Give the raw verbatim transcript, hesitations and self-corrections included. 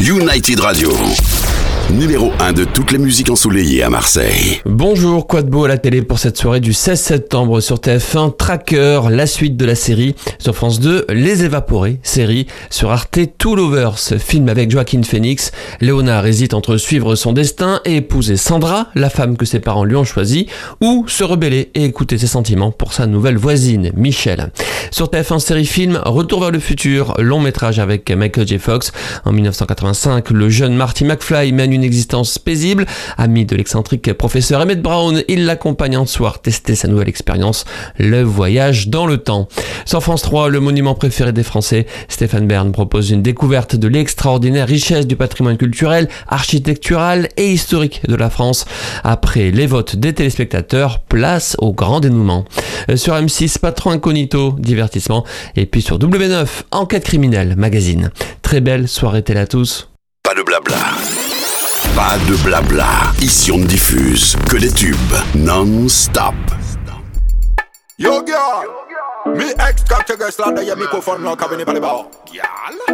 United Radio, numéro un de toutes les musiques ensoleillées à Marseille. Bonjour, quoi de beau à la télé pour cette soirée du seize septembre sur T F un, Tracker, la suite de la série. Sur France deux, Les Évaporés, série. Sur Arte, Two Lovers, film avec Joaquin Phoenix. Léonard hésite entre suivre son destin et épouser Sandra, la femme que ses parents lui ont choisie, ou se rebeller et écouter ses sentiments pour sa nouvelle voisine, Michelle. Sur T F un, série film, Retour vers le futur, long métrage avec Michael J. Fox. En dix-neuf cent quatre-vingt-cinq, le jeune Marty McFly mène une existence paisible. Ami de l'excentrique professeur Emmett Brown, il l'accompagne un soir tester sa nouvelle expérience, le voyage dans le temps. Sur France trois, le monument préféré des Français, Stéphane Bern propose une découverte de l'extraordinaire richesse du patrimoine culturel, architectural et historique de la France. Après les votes des téléspectateurs, place au grand dénouement. Sur M six, Patron Incognito, divertissement. Et puis sur W neuf, Enquête criminelle, magazine. Très belle soirée télé à tous. Pas de blabla. Pas de blabla. Ici on ne diffuse que des tubes non-stop. Yo girl, me ex cock your girl slander your microphone now coming in by the bar. Girl.